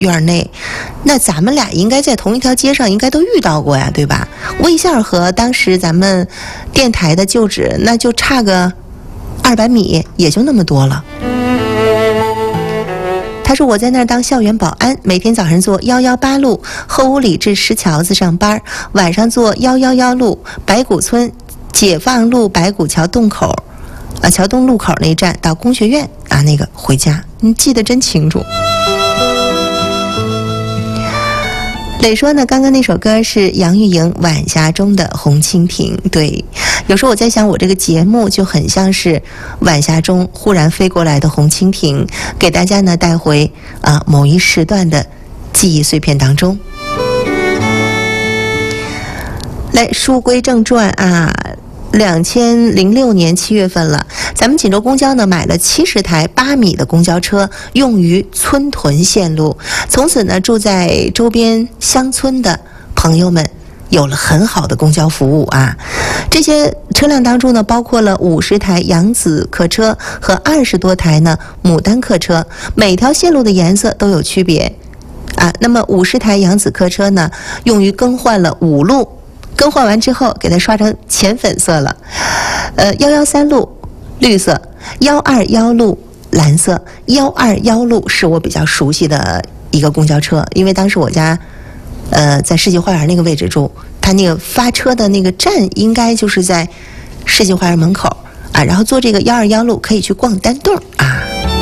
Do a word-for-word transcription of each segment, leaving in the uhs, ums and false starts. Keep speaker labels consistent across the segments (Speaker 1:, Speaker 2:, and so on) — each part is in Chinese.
Speaker 1: 院内，那咱们俩应该在同一条街上，应该都遇到过呀，对吧？魏线和当时咱们电台的旧址，那就差个二百米，也就那么多了。他说我在那儿当校园保安，每天早上坐幺幺八路后五里至石桥子上班，晚上坐幺幺幺路白谷村解放路白谷桥洞口，啊桥东路口那一站到工学院啊那个回家，你记得真清楚。磊说呢，刚刚那首歌是杨钰莹《晚霞中的红蜻蜓》。对，有时候我在想，我这个节目就很像是晚霞中忽然飞过来的红蜻蜓，给大家呢带回啊、呃、某一时段的记忆碎片当中。来，书归正传啊。两千零六年七月份了，咱们锦州公交呢买了七十台八米的公交车，用于村屯线路。从此呢，住在周边乡村的朋友们有了很好的公交服务啊。这些车辆当中呢，包括了五十台扬子客车和二十多台呢牡丹客车，每条线路的颜色都有区别啊。那么五十台扬子客车呢，用于更换了五路。更换完之后给它刷成浅粉色了，呃，幺幺三路绿色，幺二幺路蓝色，幺二幺路是我比较熟悉的一个公交车，因为当时我家呃在世纪花园那个位置住，它那个发车的那个站应该就是在世纪花园门口啊，然后坐这个幺二幺路可以去逛丹洞啊。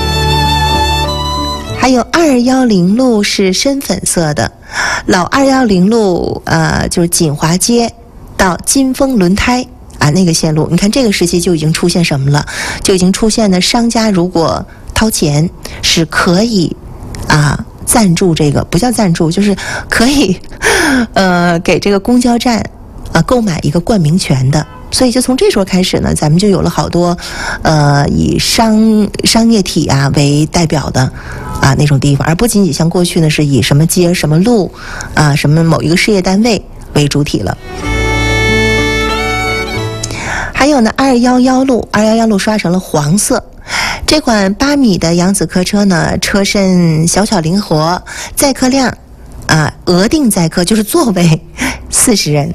Speaker 1: 还有二幺零路是深粉色的，老二幺零路呃就是锦华街到金丰轮胎啊那个线路，你看这个时期就已经出现什么了？就已经出现了商家如果掏钱是可以啊赞助这个，不叫赞助，就是可以呃给这个公交站啊购买一个冠名权的。所以就从这时候开始呢，咱们就有了好多呃以商商业体啊为代表的啊那种地方，而不仅仅像过去呢是以什么街什么路啊什么某一个事业单位为主体了。还有呢二幺幺路二幺幺路刷成了黄色，这款八米的扬子客车呢，车身小巧灵活，载客量啊额定载客就是座位四十人。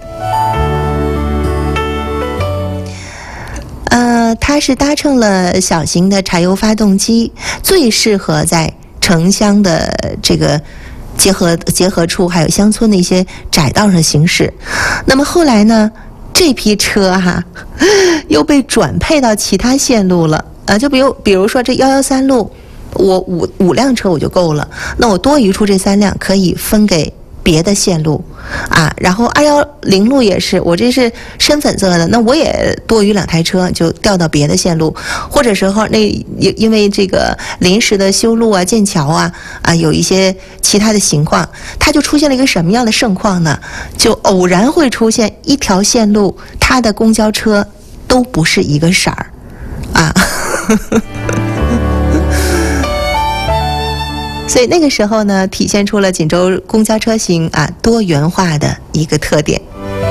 Speaker 1: 呃，它是搭乘了小型的柴油发动机，最适合在城乡的这个结合结合处，还有乡村的一些窄道上行驶。那么后来呢，这批车哈、啊、又被转配到其他线路了啊，就比如比如说这幺幺三路，我五五辆车我就够了，那我多余出这三辆可以分给别的线路啊，然后二幺零路也是，我这是深粉色的，那我也多余两台车就调到别的线路，或者时候那因为这个临时的修路啊、建桥啊啊有一些其他的情况，它就出现了一个什么样的盛况呢？就偶然会出现一条线路，它的公交车都不是一个色儿啊。所以那个时候呢，体现出了锦州公交车型啊多元化的一个特点。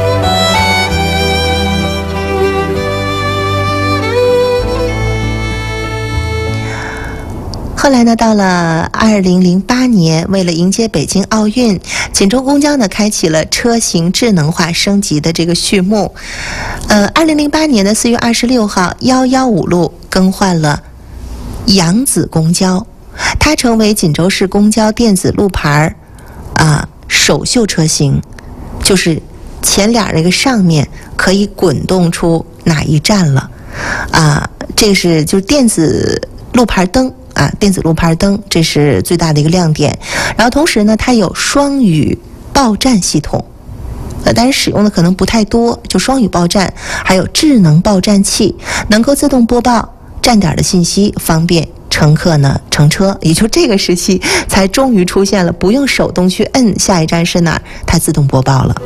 Speaker 1: 后来呢，到了二零零八年，为了迎接北京奥运，锦州公交呢开启了车型智能化升级的这个序幕。呃，二零零八年的四月二十六号，幺幺五路更换了扬子公交。它成为锦州市公交电子路牌啊首秀车型，就是前脸那个上面可以滚动出哪一站了啊，这是就是电子路牌灯啊，电子路牌灯，这是最大的一个亮点。然后同时呢，它有双语报站系统，呃，但是使用的可能不太多，就双语报站，还有智能报站器，能够自动播报站点的信息，方便乘客呢乘车。也就这个时期才终于出现了不用手动去摁下一站是哪儿，它自动播报了。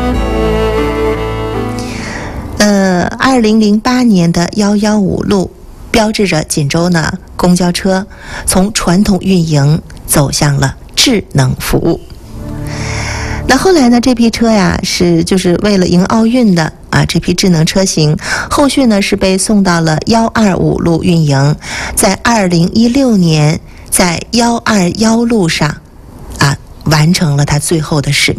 Speaker 1: 呃，二零零八年的幺幺五路标志着锦州呢公交车从传统运营走向了智能服务。那后来呢，这批车呀是就是为了迎奥运的啊，这批智能车型后续呢是被送到了幺二五路运营，在二零一六年在幺二幺路上完成了它最后的使命。